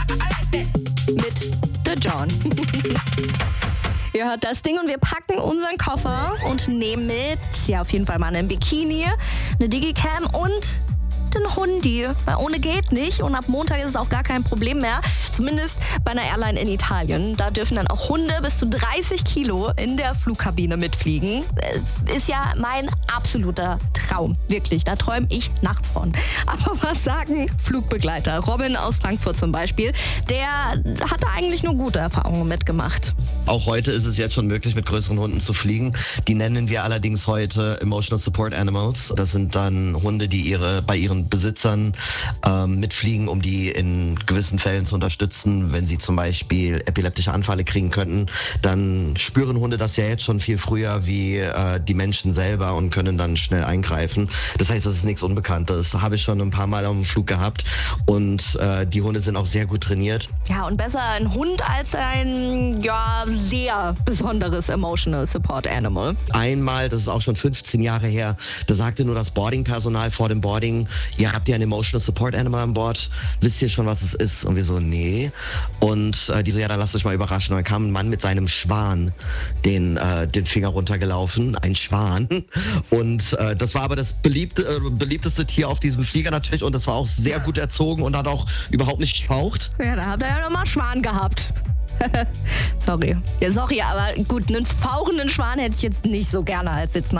Mit The John. Ihr hört das Ding und wir packen unseren Koffer und nehmen mit, ja, auf jeden Fall mal einen Bikini, eine Digicam und den Hundi. Weil ohne geht nicht und ab Montag ist es auch gar kein Problem mehr. Zumindest bei einer Airline in Italien. Da dürfen dann auch Hunde bis zu 30 Kilo in der Flugkabine mitfliegen. Es ist ja mein absoluter Traum. Wirklich, da träume ich nachts von. Aber was sagen Flugbegleiter? Robin aus Frankfurt zum Beispiel, der hat da eigentlich nur gute Erfahrungen mitgemacht. Auch heute ist es jetzt schon möglich, mit größeren Hunden zu fliegen. Die nennen wir allerdings heute Emotional Support Animals. Das sind dann Hunde, die bei ihren Besitzern mitfliegen, um die in gewissen Fällen zu unterstützen. Wenn sie zum Beispiel epileptische Anfälle kriegen könnten, dann spüren Hunde das ja jetzt schon viel früher wie die Menschen selber und können dann schnell eingreifen. Das heißt, das ist nichts Unbekanntes. Das habe ich schon ein paar Mal auf dem Flug gehabt und die Hunde sind auch sehr gut trainiert. Ja, und besser ein Hund als ein, ja, sehr besonderes Emotional Support Animal. Einmal, das ist auch schon 15 Jahre her, da sagte nur das Boarding-Personal vor dem Boarding, ihr habt ja ein Emotional Support Animal an Bord, wisst ihr schon, was es ist? Und wir so, nee. Und die so, ja, dann lasst euch mal überraschen. Und dann kam ein Mann mit seinem Schwan den Finger runtergelaufen, ein Schwan. Und das war aber das beliebteste Tier auf diesem Flieger natürlich und das war auch sehr gut erzogen und hat auch überhaupt nicht gefaucht. Ja, da habt ihr ja nochmal Schwan gehabt. Sorry. Ja, sorry, aber gut, einen fauchenden Schwan hätte ich jetzt nicht so gerne als Sitznachbar.